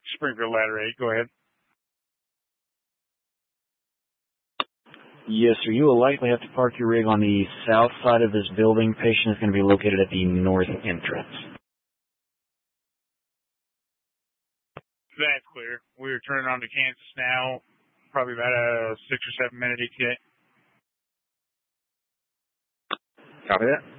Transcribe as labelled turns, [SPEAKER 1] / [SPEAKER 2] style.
[SPEAKER 1] Springfield Ladder 8, go ahead.
[SPEAKER 2] Yes, sir. You will likely have to park your rig on the south side of this building. Patient is going to be located at the north entrance.
[SPEAKER 1] That's clear. We're turning on to Kansas now, probably about a 6 or 7 minute ETA.
[SPEAKER 2] Copy that.